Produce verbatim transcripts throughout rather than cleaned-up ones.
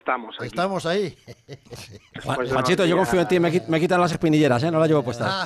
Estamos aquí. Estamos ahí. Juan, Pues Juanchito, yo confío en ti, me, me quitan las espinilleras, ¿eh? No las llevo puestas.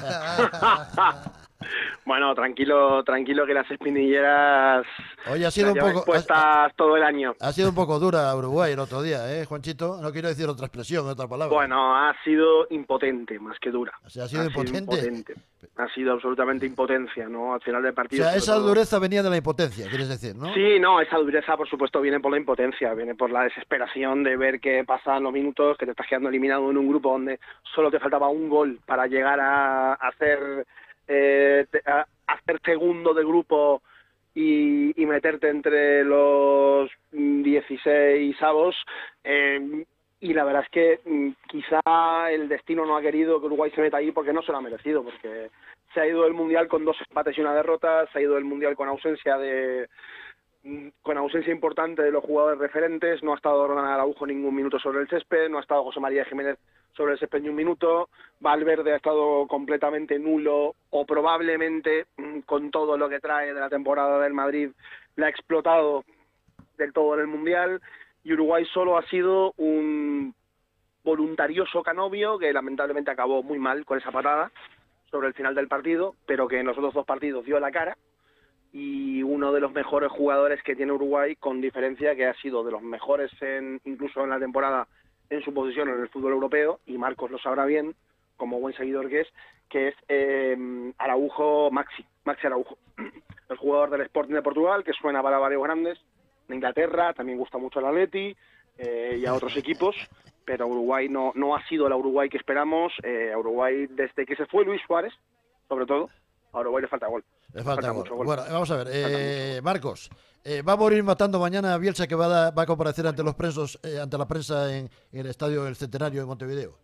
Bueno, tranquilo, tranquilo que las espinilleras Hoy ha sido las un lleváis poco puestas ha, todo el año. ha sido un poco dura Uruguay el otro día, ¿eh, Juanchito? No quiero decir otra expresión, otra palabra. Bueno, ha sido impotente más que dura. O sea, ha sido ha impotente. Sido impotente. Ha sido absolutamente impotencia, ¿no? Al final del O partido. sea, esa todo... dureza venía de la impotencia, quieres decir, ¿no? Sí, no, esa dureza, por supuesto, viene por la impotencia, viene por la desesperación de ver que pasan los minutos, que te estás quedando eliminado en un grupo donde solo te faltaba un gol para llegar a hacer eh, a hacer segundo de grupo y, y meterte entre los dieciséis avos. Eh, y la verdad es que mm, quizá el destino no ha querido que Uruguay se meta ahí porque no se lo ha merecido, porque se ha ido el Mundial con dos empates y una derrota, se ha ido el Mundial con ausencia de con ausencia importante de los jugadores referentes, no ha estado Ronald Araujo ningún minuto sobre el césped, no ha estado José María Jiménez sobre el césped ni un minuto, Valverde ha estado completamente nulo o probablemente con todo lo que trae de la temporada del Madrid le ha explotado del todo en el Mundial, y Uruguay solo ha sido un voluntarioso Canovio que lamentablemente acabó muy mal con esa patada sobre el final del partido, pero que en los otros dos partidos dio la cara, y uno de los mejores jugadores que tiene Uruguay, con diferencia, que ha sido de los mejores en, incluso en la temporada en su posición en el fútbol europeo, y Marcos lo sabrá bien, como buen seguidor que es, que es eh, Araujo Maxi, Maxi Araujo, el jugador del Sporting de Portugal, que suena para varios grandes, de Inglaterra, también gusta mucho al Atleti eh, y a otros equipos, pero Uruguay no, no ha sido la Uruguay que esperamos. eh, a Uruguay, desde que se fue Luis Suárez, sobre todo, a Uruguay le falta gol. Le falta, falta gol. mucho gol. Bueno, vamos a ver, eh, Marcos, eh, va a morir matando mañana a Bielsa, que va a, da, va a comparecer ante los prensos, eh, ante la prensa en, en el estadio del Centenario de Montevideo.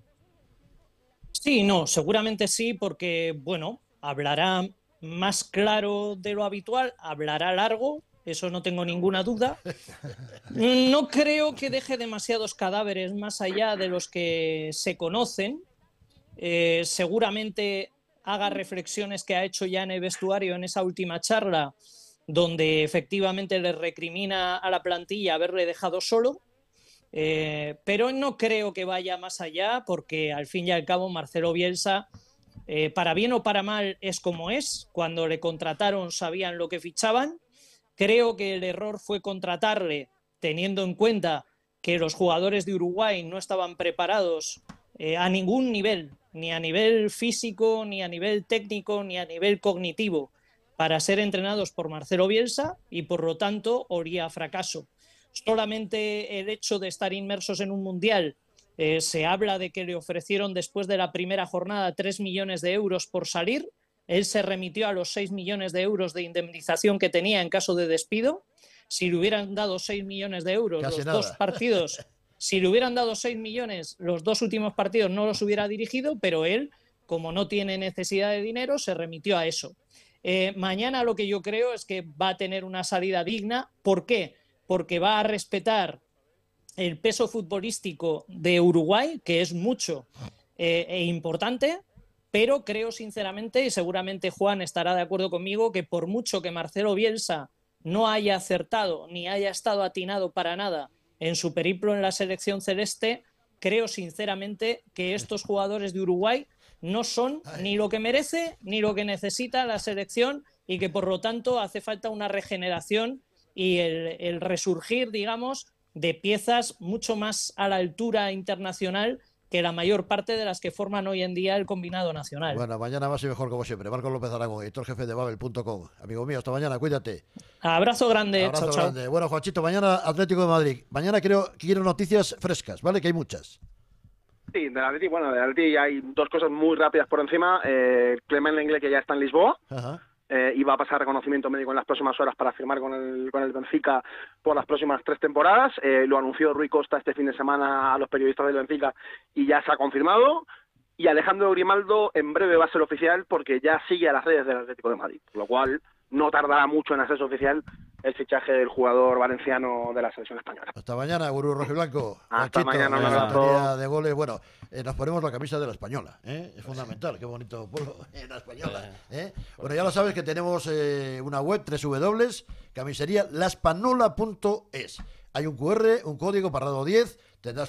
Sí, no, seguramente sí, porque, bueno, hablará más claro de lo habitual, hablará largo, eso no tengo ninguna duda. No creo que deje demasiados cadáveres más allá de los que se conocen. Eh, seguramente haga reflexiones que ha hecho ya en el vestuario en esa última charla, donde efectivamente le recrimina a la plantilla haberle dejado solo. Eh, pero no creo que vaya más allá, porque al fin y al cabo Marcelo Bielsa, eh, para bien o para mal, es como es. Cuando le contrataron sabían lo que fichaban. Creo que el error fue contratarle teniendo en cuenta que los jugadores de Uruguay no estaban preparados eh, a ningún nivel, ni a nivel físico, ni a nivel técnico, ni a nivel cognitivo, para ser entrenados por Marcelo Bielsa, y por lo tanto olía a fracaso. Solamente el hecho de estar inmersos en un mundial, eh, se habla de que le ofrecieron después de la primera jornada tres millones de euros por salir. Él se remitió a los seis millones de euros de indemnización que tenía en caso de despido. Si le hubieran dado seis millones de euros Casi los nada. dos partidos, si le hubieran dado seis millones los dos últimos partidos, no los hubiera dirigido, pero él, como no tiene necesidad de dinero, se remitió a eso. Eh, mañana lo que yo creo es que va a tener una salida digna. ¿Por qué? Porque va a respetar el peso futbolístico de Uruguay, que es mucho eh, e importante, pero creo sinceramente, y seguramente Juan estará de acuerdo conmigo, que por mucho que Marcelo Bielsa no haya acertado ni haya estado atinado para nada en su periplo en la selección celeste, creo sinceramente que estos jugadores de Uruguay no son ni lo que merece ni lo que necesita la selección, y que por lo tanto hace falta una regeneración y el, el resurgir, digamos, de piezas mucho más a la altura internacional que la mayor parte de las que forman hoy en día el combinado nacional. Bueno, mañana más y mejor como siempre. Marcos López Aragón, editor jefe de Babel punto com. Amigo mío, hasta mañana, cuídate. Abrazo grande, Abrazo chao, grande. chao. Bueno, Juanchito, mañana Atlético de Madrid. Mañana creo que quiero noticias frescas, ¿vale? Que hay muchas. Sí, del Atleti, bueno, del Atleti hay dos cosas muy rápidas por encima. Eh, Clement Lenglet, que ya está en Lisboa. Ajá. Eh, y va a pasar reconocimiento médico en las próximas horas para firmar con el, con el Benfica por las próximas tres temporadas. Eh, lo anunció Rui Costa este fin de semana a los periodistas del Benfica y ya se ha confirmado. Y Alejandro Grimaldo en breve va a ser oficial, porque ya sigue a las redes del Atlético de Madrid, lo cual no tardará mucho en hacerse oficial el fichaje del jugador valenciano de la selección española. Hasta mañana, Gurú Rojiblanco. Hasta Juanchito, mañana, un la abrazo. sintonía de goles. Bueno, eh, nos ponemos la camisa de la española, ¿eh? Es fundamental, qué bonito pueblo, eh, la española, ¿eh? Bueno, ya lo sabes que tenemos eh, una web, doble u doble u doble u punto camisería laspanola punto es. Hay un cu erre, un código para radio diez, tendrás